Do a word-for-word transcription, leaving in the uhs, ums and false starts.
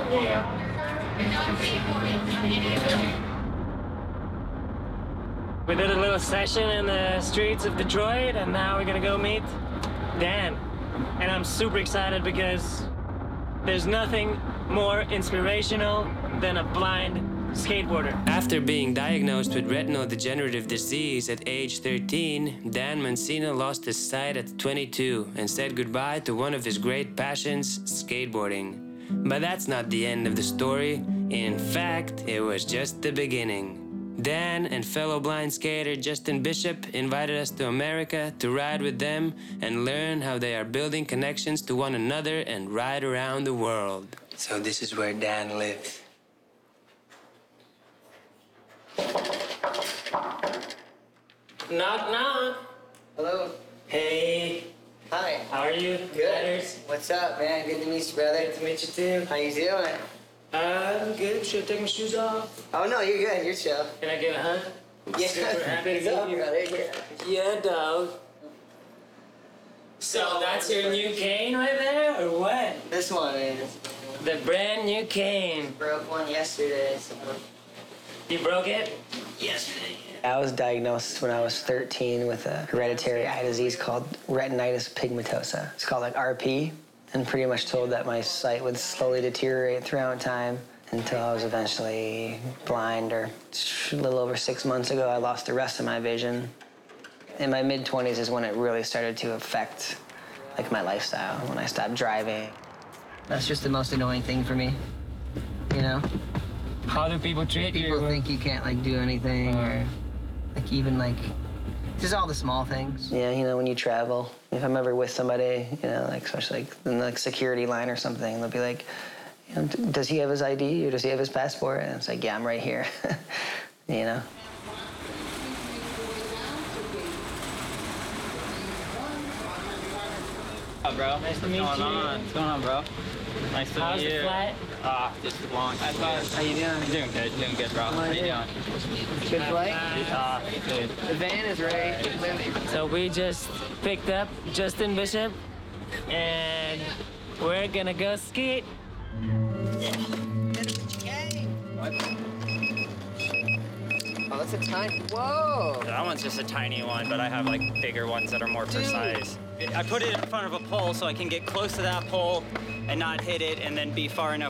We did a little session in the streets of Detroit, and now we're gonna go meet Dan. And I'm super excited because there's nothing more inspirational than a blind skateboarder. After being diagnosed with retinal degenerative disease at age thirteen, Dan Mancino lost his sight at twenty-two and said goodbye to one of his great passions, skateboarding. But that's not the end of the story. In fact, it was just the beginning. Dan and fellow blind skater Justin Bishop invited us to America to ride with them and learn how they are building connections to one another and ride around the world. So this is where Dan lives. Knock, knock. Hello. Hey. Hi. How are you? Good. Riders? What's up, man? Good to meet you, brother. Good to meet you too. How you doing? I'm good. Should I take my shoes off? Oh, no, you're good. You're chill. Can I get a hug? Yeah. Super happy to What's up, meet you. brother? Yeah. Yeah, dog. So that's your new cane right there, or what? This one is. The brand new cane. Broke one yesterday, so. You broke it? Yesterday. I was diagnosed when I was thirteen with a hereditary eye disease called retinitis pigmentosa. It's called like R P, and pretty much told that my sight would slowly deteriorate throughout time until I was eventually blind, or a little over six months ago, I lost the rest of my vision. In my mid twenties is when it really started to affect like my lifestyle, when I stopped driving. That's just the most annoying thing for me, you know? How do people treat you? People think you can't like do anything, or like even like just all the small things. Yeah, you know, when you travel, if I'm ever with somebody, you know, like especially like in the like, security line or something, they'll be like, you know, does he have his I D or does he have his passport? And it's like, yeah, I'm right here. You know. Oh, bro. Nice to meet What's going you. on? What's going on, bro? Nice to How's meet the you. flight? Ah, just long. How you doing? I'm doing good. Doing good, bro. How you doing? Good flight? Ah, good. The van is right. So we just picked up Justin Bishop, and we're gonna go skate. Oh, that's a tiny. Whoa! That one's just a tiny one, but I have like bigger ones that are more precise. I put it in front of a pole so I can get close to that pole and not hit it, and then be far enough